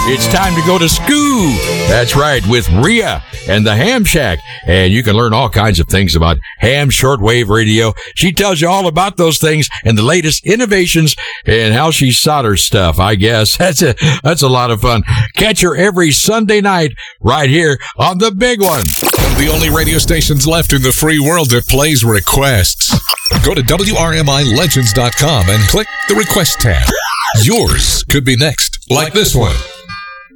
It's time to go to school. That's right, with Rhea and the Ham Shack. And you can learn all kinds of things about ham shortwave radio. She tells you all about those things and the latest innovations and how she solders stuff, I guess. That's a lot of fun. Catch her every Sunday night right here on the big one. One of the only radio stations left in the free world that plays requests. Go to WRMILegends.com and click the request tab. Yours could be next, like this one.